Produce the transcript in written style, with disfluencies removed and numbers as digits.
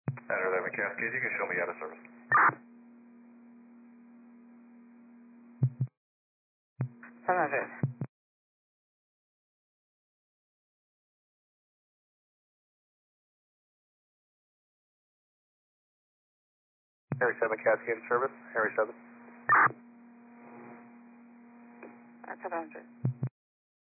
Center 11 Cascade, you can show me out of service. 700. Harry 7 Cascade in service. Harry 7. That's 700.